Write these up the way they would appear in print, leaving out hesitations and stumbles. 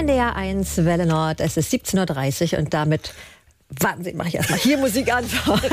NDR 1 Welle Nord, es ist 17.30 Uhr und damit... Warten Sie, mache ich erstmal hier Musik an.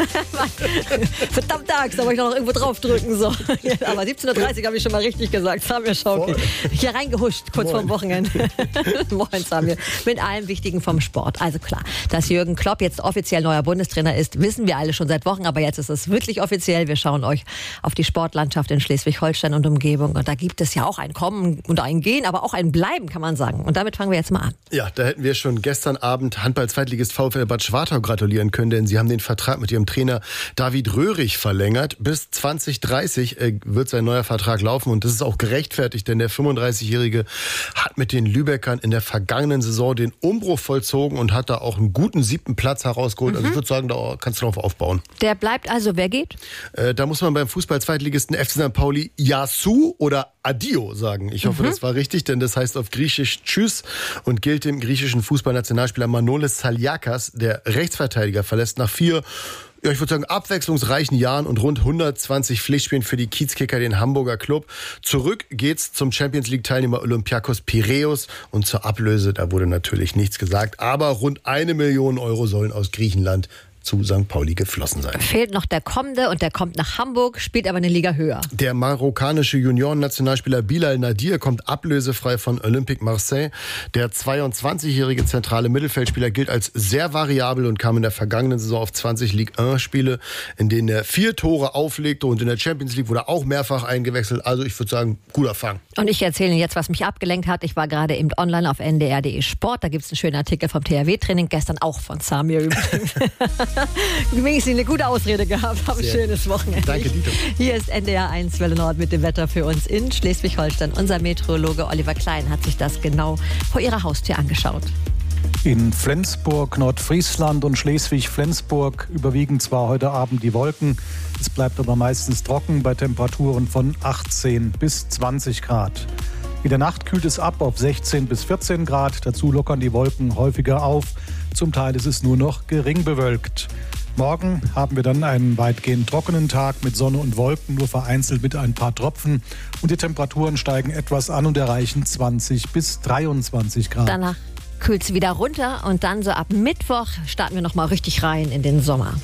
Verdammte Axt, da wollte ich noch irgendwo draufdrücken. So. Aber 17.30 Uhr habe ich schon mal richtig gesagt. Samir Schauki. Hier reingehuscht, kurz vorm Wochenende. Moin Samir. Mit allem Wichtigen vom Sport. Also klar, dass Jürgen Klopp jetzt offiziell neuer Bundestrainer ist, wissen wir alle schon seit Wochen. Aber jetzt ist es wirklich offiziell. Wir schauen euch auf die Sportlandschaft in Schleswig-Holstein und Umgebung. Und da gibt es ja auch ein Kommen und ein Gehen, aber auch ein Bleiben, kann man sagen. Und damit fangen wir jetzt mal an. Ja, da hätten wir schon gestern Abend Handball-Zweitligist VfL Bad Schwartau gratulieren können, denn sie haben den Vertrag mit ihrem Trainer David Röhrig verlängert. Bis 2030 wird sein neuer Vertrag laufen und das ist auch gerechtfertigt, denn der 35-Jährige hat mit den Lübeckern in der vergangenen Saison den Umbruch vollzogen und hat da auch einen guten 7. Platz herausgeholt. Also ich würde sagen, da kannst du drauf aufbauen. Der bleibt also, wer geht? Da muss man beim Fußball-Zweitligisten FC St. Pauli Yasu oder Adio sagen. Ich hoffe, das war richtig, denn das heißt auf Griechisch Tschüss und gilt dem griechischen Fußballnationalspieler Manolis Saliakas. Der Rechtsverteidiger verlässt nach 4, ich würde sagen, abwechslungsreichen Jahren und rund 120 Pflichtspielen für die Kiezkicker den Hamburger Club. Zurück geht's zum Champions-League-Teilnehmer Olympiakos Piräus und zur Ablöse, da wurde natürlich nichts gesagt, aber rund 1 Million Euro sollen aus Griechenland zu St. Pauli geflossen sein. Fehlt noch der Kommende und der kommt nach Hamburg, spielt aber eine Liga höher. Der marokkanische Junioren-Nationalspieler Bilal Nadir kommt ablösefrei von Olympique Marseille. Der 22-jährige zentrale Mittelfeldspieler gilt als sehr variabel und kam in der vergangenen Saison auf 20 Ligue 1-Spiele, in denen er 4 Tore auflegte und in der Champions League wurde er auch mehrfach eingewechselt. Also ich würde sagen, guter Fang. Und ich erzähle Ihnen jetzt, was mich abgelenkt hat. Ich war gerade eben online auf ndr.de Sport. Da gibt es einen schönen Artikel vom THW-Training, gestern auch von Samir übrigens. Wenigstens eine gute Ausrede gehabt. Hab ein schönes Wochenende. Danke, Dieter. Hier ist NDR 1 Welle Nord mit dem Wetter für uns in Schleswig-Holstein. Unser Meteorologe Oliver Klein hat sich das genau vor ihrer Haustür angeschaut. In Flensburg, Nordfriesland und Schleswig-Flensburg überwiegen zwar heute Abend die Wolken, es bleibt aber meistens trocken bei Temperaturen von 18 bis 20 Grad. In der Nacht kühlt es ab auf 16 bis 14 Grad. Dazu lockern die Wolken häufiger auf. Zum Teil ist es nur noch gering bewölkt. Morgen haben wir dann einen weitgehend trockenen Tag mit Sonne und Wolken, nur vereinzelt mit ein paar Tropfen. Und die Temperaturen steigen etwas an und erreichen 20 bis 23 Grad. Danach kühlt es wieder runter und dann so ab Mittwoch starten wir noch mal richtig rein in den Sommer.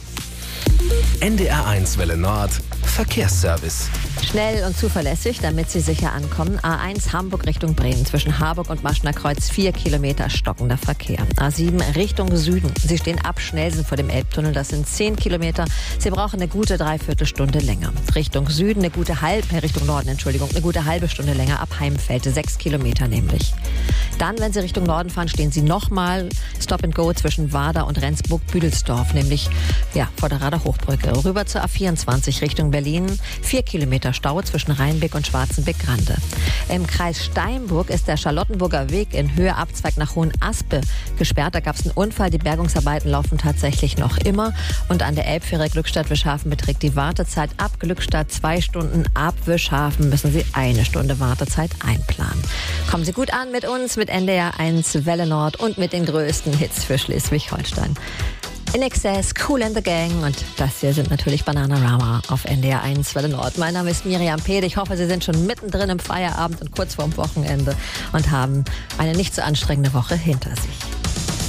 NDR 1 Welle Nord Verkehrsservice. Schnell und zuverlässig, damit Sie sicher ankommen. A1 Hamburg Richtung Bremen. Zwischen Harburg und Maschner Kreuz 4 Kilometer stockender Verkehr. A7 Richtung Süden. Sie stehen ab Schnellsen vor dem Elbtunnel. Das sind 10 Kilometer. Sie brauchen eine gute Dreiviertelstunde länger. Richtung Süden Richtung Norden, eine gute halbe Stunde länger. Ab Heimfeld 6 Kilometer nämlich. Dann, wenn Sie Richtung Norden fahren, stehen Sie nochmal Stop and Go zwischen Wader und Rendsburg-Büdelsdorf, nämlich vor der Rader Hochbrücke. Rüber zur A24 Richtung Berlin. 4 Kilometer Stau zwischen Rheinbeck und Schwarzenbeck-Grande. Im Kreis Steinburg ist der Charlottenburger Weg in Höhe Abzweig nach Hohenaspe gesperrt. Da gab es einen Unfall. Die Bergungsarbeiten laufen tatsächlich noch immer. Und an der Elbfähre Glückstadt-Wischhafen beträgt die Wartezeit ab Glückstadt 2 Stunden. Ab Wischhafen müssen Sie 1 Stunde Wartezeit einplanen. Kommen Sie gut an mit uns, mit NDR 1 Welle Nord und mit den größten Hits für Schleswig-Holstein. In Excess, Kool and the Gang und das hier sind natürlich Bananarama auf NDR 1 Welle Nord. Mein Name ist Miriam Pede. Ich hoffe, Sie sind schon mittendrin im Feierabend und kurz vorm Wochenende und haben eine nicht so anstrengende Woche hinter sich.